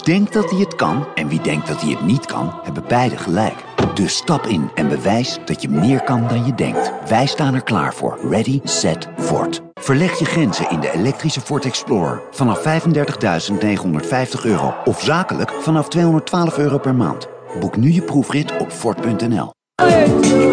denkt dat hij het kan en wie denkt dat hij het niet kan, hebben beide gelijk. Dus stap in en bewijs dat je meer kan dan je denkt. Wij staan er klaar voor. Ready, set, Ford. Verleg je grenzen in de elektrische Ford Explorer vanaf €35.950 of zakelijk vanaf €212 per maand. Boek nu je proefrit op Ford.nl.